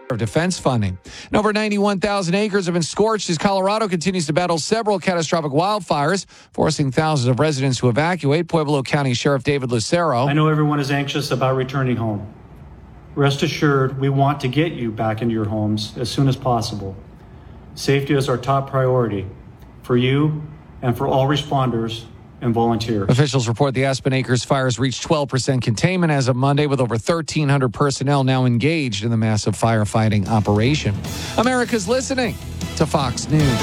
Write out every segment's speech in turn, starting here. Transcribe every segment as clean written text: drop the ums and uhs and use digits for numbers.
of defense funding. And over 91,000 acres have been scorched as Colorado continues to battle several catastrophic wildfires, forcing thousands of residents to evacuate. Pueblo County Sheriff David Lucero. I know everyone is anxious about returning home. Rest assured, we want to get you back into your homes as soon as possible. Safety is our top priority for you and for all responders and volunteers. Officials report the Aspen Acres fires reached 12% containment as of Monday, with over 1,300 personnel now engaged in the massive firefighting operation. America's listening to Fox News.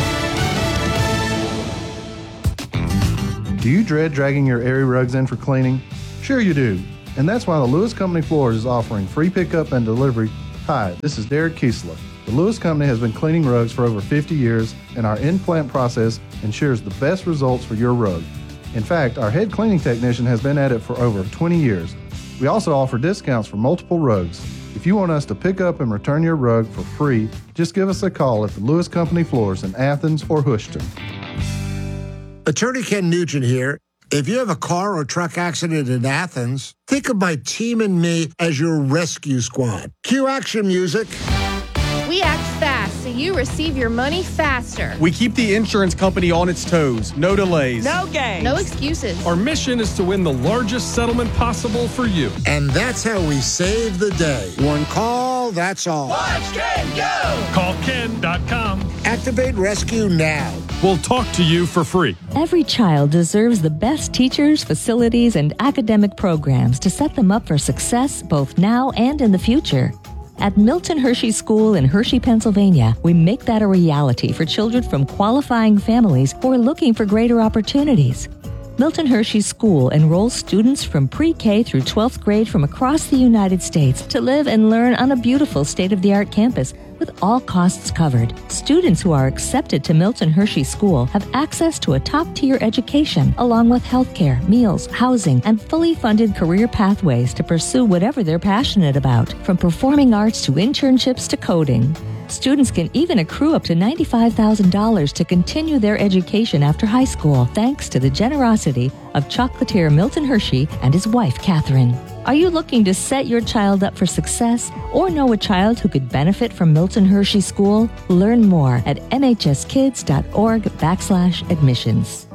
Do you dread dragging your airy rugs in for cleaning? Sure you do. And that's why the Lewis Company Floors is offering free pickup and delivery. Hi, this is Derek Kiesler. The Lewis Company has been cleaning rugs for over 50 years, and our in-plant process ensures the best results for your rug. In fact, our head cleaning technician has been at it for over 20 years. We also offer discounts for multiple rugs. If you want us to pick up and return your rug for free, just give us a call at the Lewis Company Floors in Athens or Houston. Attorney Ken Nugent here. If you have a car or truck accident in Athens, think of my team and me as your rescue squad. Cue action music. We act fast so you receive your money faster. We keep the insurance company on its toes. No delays. No games. No excuses. Our mission is to win the largest settlement possible for you. And that's how we save the day. One call, that's all. Watch Ken go! Call Ken.com. Activate rescue now. We'll talk to you for free. Every child deserves the best teachers, facilities, and academic programs to set them up for success both now and in the future. At Milton Hershey School in Hershey, Pennsylvania, we make that a reality for children from qualifying families who are looking for greater opportunities. Milton Hershey School enrolls students from pre-K through 12th grade from across the United States to live and learn on a beautiful state-of-the-art campus with all costs covered. Students who are accepted to Milton Hershey School have access to a top-tier education, along with healthcare, meals, housing, and fully funded career pathways to pursue whatever they're passionate about, from performing arts to internships to coding. Students can even accrue up to $95,000 to continue their education after high school, thanks to the generosity of chocolatier Milton Hershey and his wife, Catherine. Are you looking to set your child up for success or know a child who could benefit from Milton Hershey School? Learn more at mhskids.org/admissions.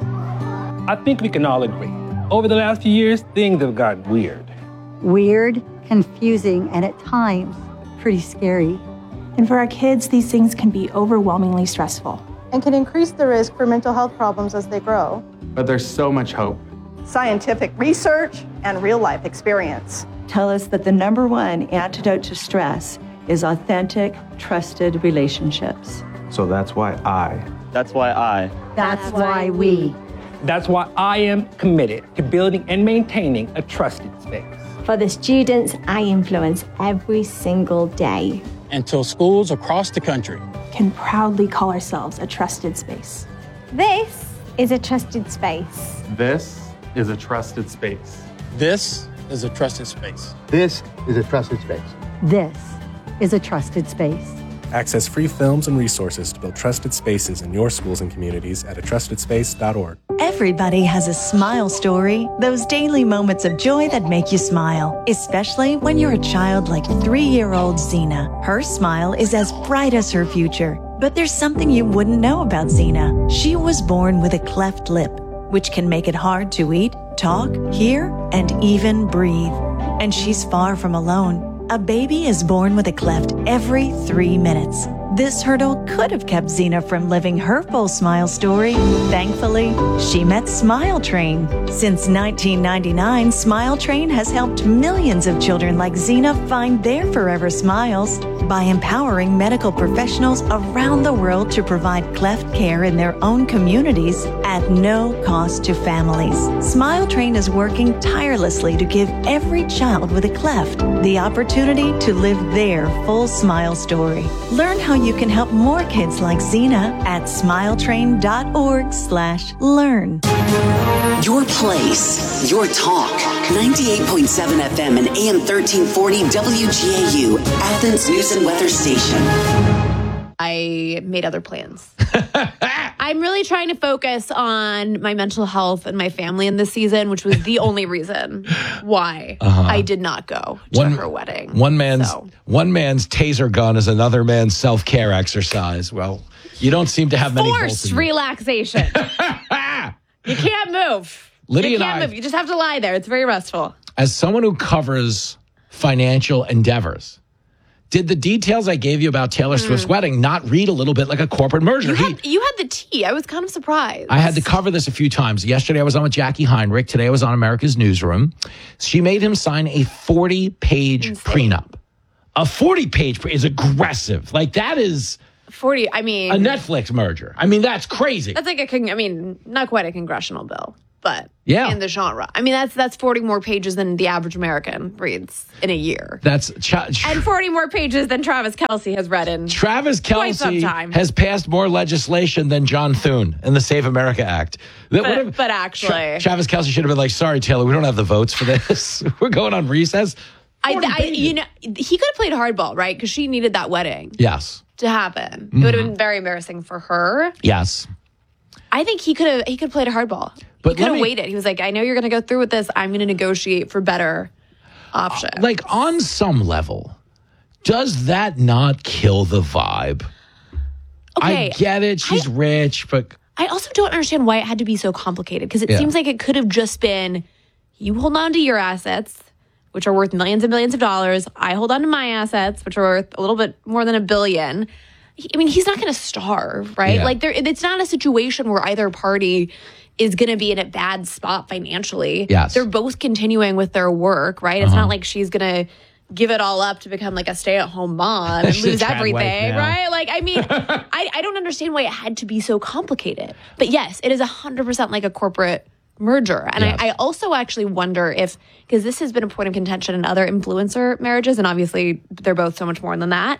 I think we can all agree. Over the last few years, things have gotten weird. Weird, confusing, and at times, pretty scary. And for our kids, these things can be overwhelmingly stressful. And can increase the risk for mental health problems as they grow. But there's so much hope. Scientific research and real-life experience tell us that the #1 antidote to stress is authentic, trusted relationships. So that's why I. That's why I. That's why we. That's why I am committed to building and maintaining a trusted space. For the students I influence every single day. Until schools across the country can proudly call ourselves a trusted space. This is a trusted space. This is a trusted space. This is a trusted space. This is a trusted space. This is a trusted space. Access free films and resources to build trusted spaces in your schools and communities at atrustedspace.org. Everybody has a smile story, those daily moments of joy that make you smile, especially when you're a child like 3-year-old Xena. Her smile is as bright as her future. But there's something you wouldn't know about Xena. She was born with a cleft lip, which can make it hard to eat, talk, hear, and even breathe. And she's far from alone. A baby is born with a cleft every 3 minutes. This hurdle could have kept Xena from living her full smile story. Thankfully, she met Smile Train. Since 1999, Smile Train has helped millions of children like Xena find their forever smiles by empowering medical professionals around the world to provide cleft care in their own communities at no cost to families. Smile Train is working tirelessly to give every child with a cleft the opportunity to live their full smile story. Learn how you can help more kids like Xena at smiletrain.org/learn. Your place, your talk. 98.7 FM and AM 1340 WGAU, Athens News and Weather Station. I made other plans. I'm really trying to focus on my mental health and my family in this season, which was the only reason why I did not go to her wedding. One man's one man's taser gun is another man's self-care exercise. Well, you don't seem to have many forced relaxation. You can't move. Lydia you can't move. You just have to lie there. It's very restful. As someone who covers financial endeavors, did the details I gave you about Taylor Swift's wedding not read a little bit like a corporate merger? You had the tea. I was kind of surprised. I had to cover this a few times. Yesterday I was on with Jackie Heinrich. Today I was on America's Newsroom. She made him sign a 40-page prenup. A 40-page is aggressive. Like, that is 40. I mean, a Netflix merger. I mean, that's crazy. That's like not quite a congressional bill, but in the genre. I mean, that's 40 more pages than the average American reads in a year. And 40 more pages than Travis Kelce has read in Travis quite some Kelce time. has passed more legislation than John Thune in the Save America Act. But actually, Travis Kelce should have been like, sorry, Taylor, we don't have the votes for this. We're going on recess. he could have played hardball, right? Because she needed that wedding. Yes. To happen. It would have been very embarrassing for her. Yes. I think he could have played a hardball. But he could have waited. He was like, I know you're going to go through with this. I'm going to negotiate for better options. Like, on some level, does that not kill the vibe? Okay, I get it. She's rich, but I also don't understand why it had to be so complicated, because it seems like it could have just been, you hold on to your assets, which are worth millions and millions of dollars. I hold on to my assets, which are worth a little bit more than $1 billion. I mean, he's not going to starve, right? Yeah. Like, it's not a situation where either party is going to be in a bad spot financially. Yes. They're both continuing with their work, right? It's not like she's going to give it all up to become like a stay-at-home mom and lose everything, right? Like, I mean, I don't understand why it had to be so complicated. But yes, it is 100% like a corporate merger. And I also actually wonder if, because this has been a point of contention in other influencer marriages, and obviously they're both so much more than that,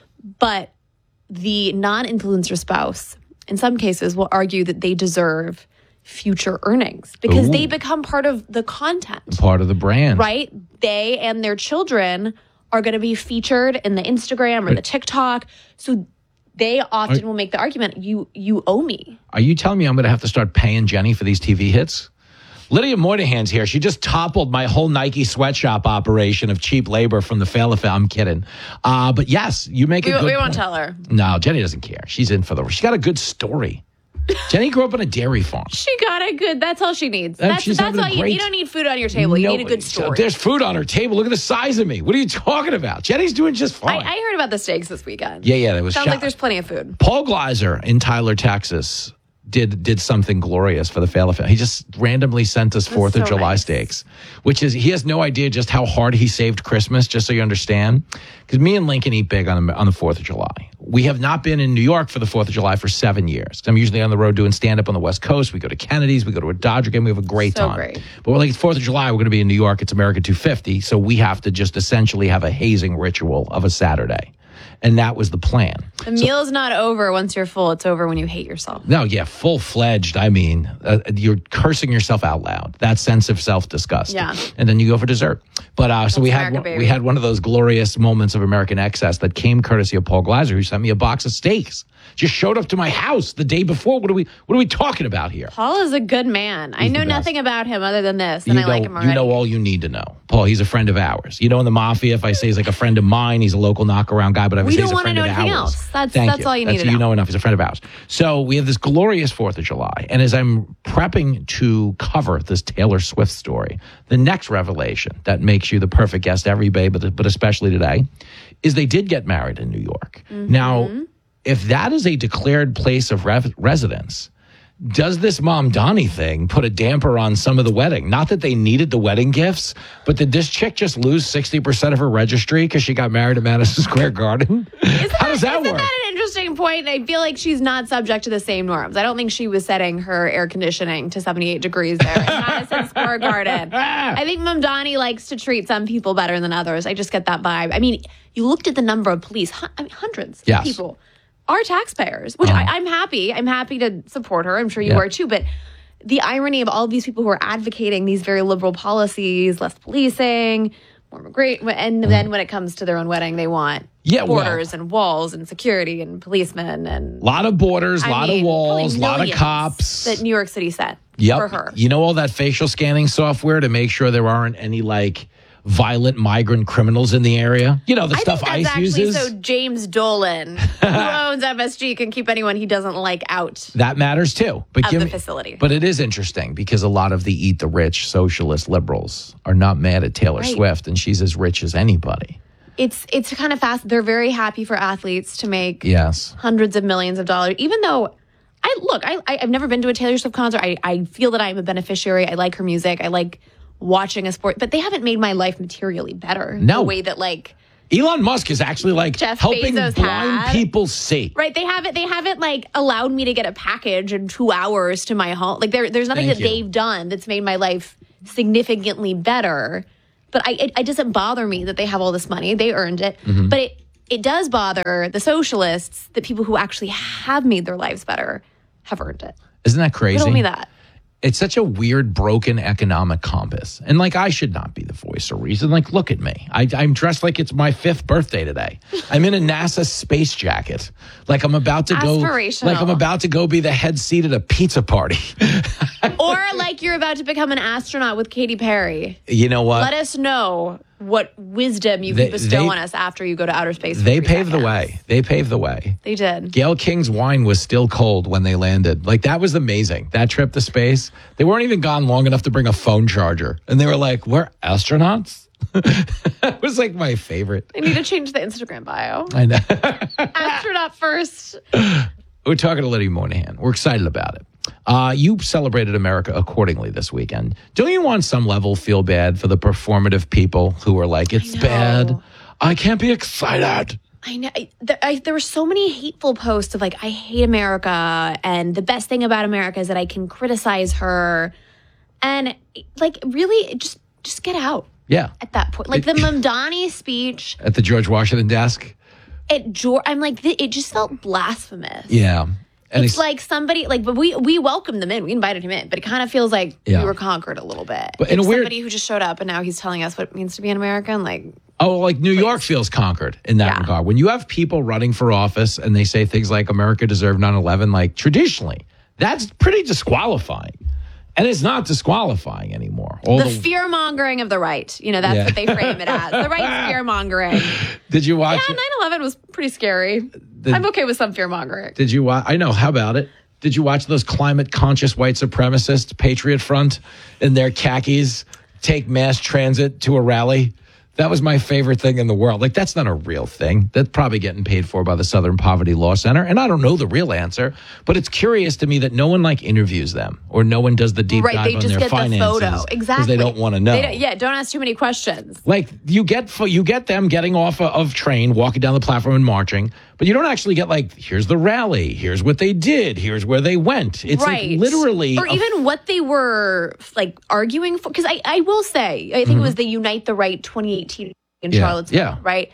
but the non-influencer spouse, in some cases, will argue that they deserve future earnings because they become part of the content. Part of the brand. Right? They and their children are going to be featured in the Instagram or the TikTok. So they often will make the argument, you owe me. Are you telling me I'm going to have to start paying Jenny for these TV hits? Lydia Moynihan's here. She just toppled my whole Nike sweatshop operation of cheap labor from the fail. I'm kidding. But yes, you make a good We won't point. tell her. No, Jenny doesn't care. She's in for she got a good story. Jenny grew up on a dairy farm. She got a good, that's all she needs. And That's she's having all a you great- You don't need food on your table. You need a good story. There's food on her table. Look at the size of me. What are you talking about? Jenny's doing just fine. I heard about the steaks this weekend. Yeah, there was Sounds like there's plenty of food. Paul Gleiser in Tyler, Texas, did something glorious for the Fail He just randomly sent us 4th of July steaks, which is, he has no idea just how hard he saved Christmas, just so you understand. Because me and Lincoln eat big on the 4th of July. We have not been in New York for the 4th of July for 7 years. I'm usually on the road doing stand-up on the West Coast. We go to Kennedy's, we go to a Dodger game, we have a great time. Great. But we're like, it's 4th of July, we're going to be in New York, it's America 250, so we have to just essentially have a hazing ritual of a Saturday. And that was the plan. The meal's not over once you're full. It's over when you hate yourself. No, yeah, full-fledged. I mean, you're cursing yourself out loud. That sense of self-disgust. Yeah. And then you go for dessert. But so we had one of those glorious moments of American excess that came courtesy of Paul Gleiser, who sent me a box of steaks. Just showed up to my house the day before. What are we talking about here? Paul is a good man. I know nothing about him other than this, and I like him already. You know all you need to know. Paul, he's a friend of ours. You know, in the mafia, if I say he's like a friend of mine, he's a local knockaround guy, but if I say he's a friend of ours. We don't want to know anything else. That's all you need to know. You know enough. He's a friend of ours. So we have this glorious 4th of July. And as I'm prepping to cover this Taylor Swift story, the next revelation that makes you the perfect guest every day, but especially today, is they did get married in New York. Mm-hmm. Now, if that is a declared place of residence, does this Mom Donnie thing put a damper on some of the wedding? Not that they needed the wedding gifts, but did this chick just lose 60% of her registry because she got married at Madison Square Garden? How does that work? Isn't that an interesting point? I feel like she's not subject to the same norms. I don't think she was setting her air conditioning to 78 degrees there in Madison Square Garden. I think Mom Donnie likes to treat some people better than others. I just get that vibe. I mean, you looked at the number of police, hundreds of people. Are taxpayers, which I'm happy. I'm happy to support her. I'm sure you are too. But the irony of all of these people who are advocating these very liberal policies, less policing, more immigration, and then when it comes to their own wedding, they want borders and walls and security and policemen and a lot of borders, a lot of walls, a lot of cops that New York City set for her. You know all that facial scanning software to make sure there aren't any like violent migrant criminals in the area. You know, the stuff think that's ICE uses. So James Dolan, who owns MSG, can keep anyone he doesn't like out That matters too. But of the facility. But it is interesting because a lot of the eat the rich socialist liberals are not mad at Taylor Right. Swift, and she's as rich as anybody. It's kind of fast. They're very happy for athletes to make Yes. hundreds of millions of dollars, even though I've never been to a Taylor Swift concert. I feel that I'm a beneficiary. I like her music. I like watching a sport, but they haven't made my life materially better. No. The way that like Elon Musk is actually like Jeff helping Bezos blind had. people see. Right, they haven't like allowed me to get a package in 2 hours to my home. Like there's nothing Thank that you. they've done that's made my life significantly better. But it doesn't bother me that they have all this money. They earned it. Mm-hmm. But it does bother the socialists that people who actually have made their lives better have earned it. Isn't that crazy? Who told me that? It's such a weird, broken economic compass. And like, I should not be the voice of reason. Like, look at me. I'm dressed like it's my 5th birthday today. I'm in a NASA space jacket. Like I'm about to go. Aspirational. Like I'm about to go be the head seat at a pizza party. Or like you're about to become an astronaut with Katy Perry. You know what? Let us know what wisdom you can bestow on us after you go to outer space. They paved the way. They paved the way. They did. Gail King's wine was still cold when they landed. Like, that was amazing. That trip to space. They weren't even gone long enough to bring a phone charger. And they were like, we're astronauts? That was like my favorite. They need to change the Instagram bio. I know. Astronaut first. We're talking to Lydia Moynihan. We're excited about it. You celebrated America accordingly this weekend. Don't you on some level feel bad for the performative people who are like, it's bad. I can't be excited. I know. There were so many hateful posts of like, I hate America. And the best thing about America is that I can criticize her. And like, really, just get out. Yeah. At that point. Like the Mamdani speech. At the George Washington desk. I'm like, it just felt blasphemous. Yeah. And it's like somebody, like, but we welcomed them in. We invited him in. But it kind of feels like we were conquered a little bit. But in like a weird- somebody who just showed up and now he's telling us what it means to be an American. Like, Oh, like New York feels conquered in that regard. When you have people running for office and they say things like America deserved 9/11, like traditionally, that's pretty disqualifying. And it's not disqualifying anymore. the fear-mongering of the right. You know, that's what they frame it as. The right's fear-mongering. Did you watch Yeah, it? 9/11 was pretty scary. I'm okay with some fear-mongering. Did you watch? I know. How about it? Did you watch those climate-conscious white supremacists, Patriot Front, in their khakis, take mass transit to a rally? That was my favorite thing in the world. Like, that's not a real thing. That's probably getting paid for by the Southern Poverty Law Center. And I don't know the real answer, but it's curious to me that no one like interviews them or no one does the deep dive They on just their get finances. the photo. Exactly. Because they don't want to know. Don't ask too many questions. Like you get them getting off of train, walking down the platform and marching, but you don't actually get like, here's the rally, here's what they did, here's where they went. It's like literally, or even what they were like arguing for. Because I will say, I think it was the Unite the Right 2018 in Charlottesville, right?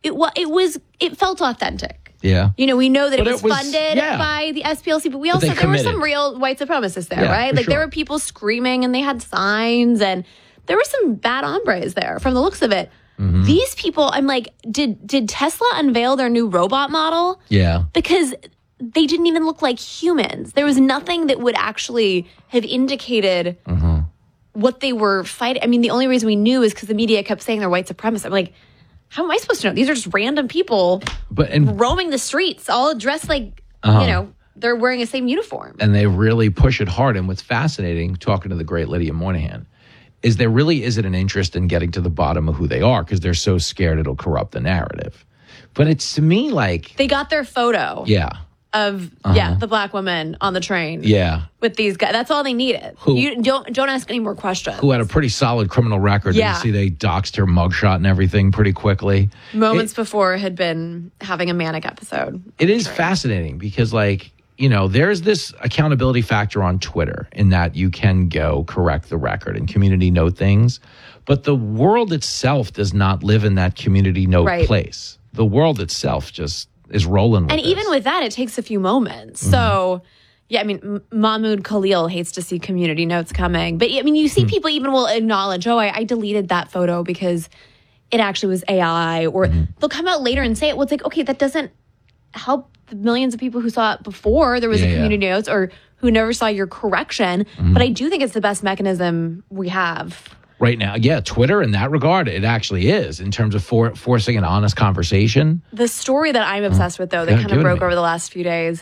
It felt authentic. Yeah. You know, we know that But it was funded by the SPLC, but we also, there were some real white supremacists there, right? Like there were people screaming and they had signs and there were some bad hombres there from the looks of it. Mm-hmm. These people, I'm like, did Tesla unveil their new robot model? Yeah. Because they didn't even look like humans. There was nothing that would actually have indicated what they were fighting. I mean, the only reason we knew is because the media kept saying they're white supremacists. I'm like, how am I supposed to know? These are just random people roaming the streets, all dressed like, you know, they're wearing the same uniform. And they really push it hard. And what's fascinating, talking to the great Lydia Moynihan, is there really isn't an interest in getting to the bottom of who they are because they're so scared it'll corrupt the narrative. But it's to me like... They got their photo. Yeah. Of, the black woman on the train. Yeah. With these guys. That's all they needed. You don't ask any more questions. Who had a pretty solid criminal record. Yeah. You see they doxed her mugshot and everything pretty quickly. Moments before had been having a manic episode. It is fascinating because, like, you know, there's this accountability factor on Twitter in that you can go correct the record and community note things. But the world itself does not live in that community note place. The world itself just is rolling with And even with that, it takes a few moments. So, yeah, I mean, Mahmoud Khalil hates to see community notes coming. But, I mean, you see people even will acknowledge, I deleted that photo because it actually was AI. Or they'll come out later and say it. Well, it's like, okay, that doesn't help the millions of people who saw it before there was a community notes or who never saw your correction. But I do think it's the best mechanism we have. right now. Yeah, Twitter in that regard, it actually is in terms of forcing an honest conversation. The story that I'm obsessed with, though, that kind of broke over the last few days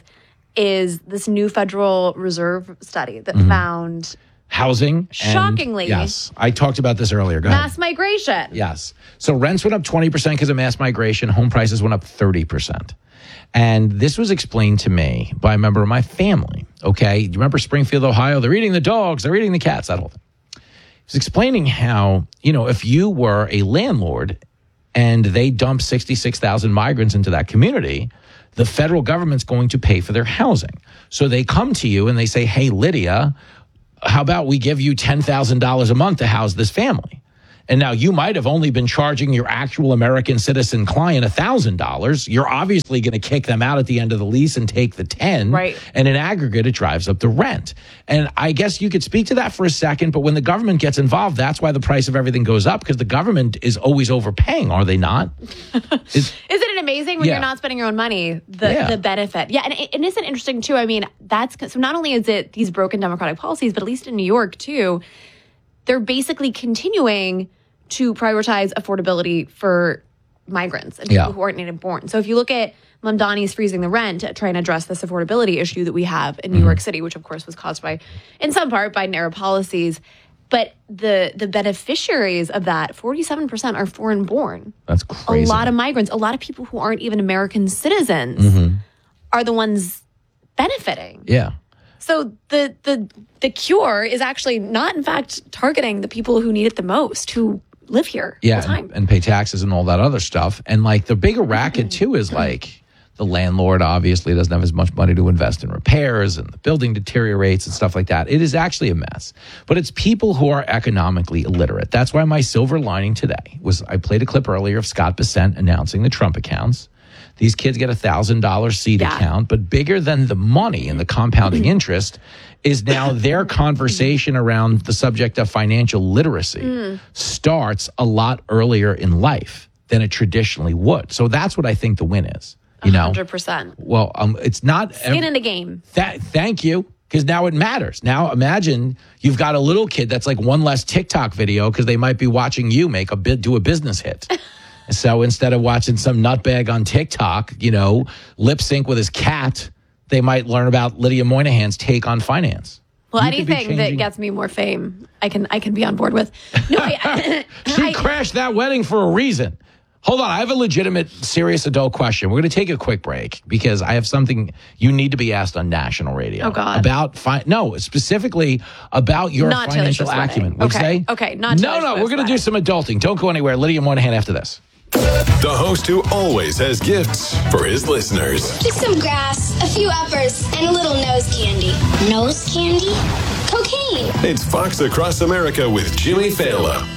is this new Federal Reserve study that found housing. Shockingly. Yes. I talked about this earlier. Go ahead. Mass migration. Yes. So rents went up 20% because of mass migration. Home prices went up 30%. And this was explained to me by a member of my family. Okay. You remember Springfield, Ohio? They're eating the dogs. They're eating the cats. That whole thing. He was explaining how, if you were a landlord and they dump 66,000 migrants into that community, the federal government's going to pay for their housing. So they come to you and they say, hey, Lydia, how about we give you $10,000 a month to house this family? And now you might have only been charging your actual American citizen client $1,000. You're obviously going to kick them out at the end of the lease and take the 10. Right. And in aggregate, it drives up the rent. And I guess you could speak to that for a second, but when the government gets involved, that's why the price of everything goes up, because the government is always overpaying, are they not? Isn't it amazing when you're not spending your own money, the benefit? Yeah, and isn't it interesting, too? I mean, so not only is it these broken democratic policies, but at least in New York, too, they're basically continuing to prioritize affordability for migrants and people who aren't native born. So if you look at Mamdani's freezing the rent to try and address this affordability issue that we have in New York City, which of course was caused by, in some part, Biden-era policies, but the beneficiaries of that, 47% are foreign born. That's crazy. A lot of migrants, a lot of people who aren't even American citizens are the ones benefiting. Yeah. So the cure is actually not, in fact, targeting the people who need it the most, who live here all the time. And pay taxes and all that other stuff. And like the bigger racket too is like the landlord obviously doesn't have as much money to invest in repairs, and the building deteriorates and stuff like that. It is actually a mess. But it's people who are economically illiterate. That's why my silver lining today was I played a clip earlier of Scott Bessent announcing the Trump accounts. These kids get $1,000 seed account, but bigger than the money and the compounding interest is now their conversation around the subject of financial literacy starts a lot earlier in life than it traditionally would. So that's what I think the win is. 100%. Well, it's not skin in the game. Thank you. Because now it matters. Now imagine you've got a little kid that's like one less TikTok video because they might be watching you do a business hit. So instead of watching some nutbag on TikTok, lip sync with his cat, they might learn about Lydia Moynihan's take on finance. Well, anything that gets me more fame, I can be on board with. No, she crashed that wedding for a reason. Hold on, I have a legitimate, serious adult question. We're going to take a quick break because I have something you need to be asked on national radio. Oh, God. About specifically about your not financial acumen. Okay, not No, we're going to do some adulting. Don't go anywhere. Lydia Moynihan after this. The host who always has gifts for his listeners. Just some grass, a few uppers, and a little nose candy. Nose candy? Cocaine. It's Fox Across America with Jimmy Fallon.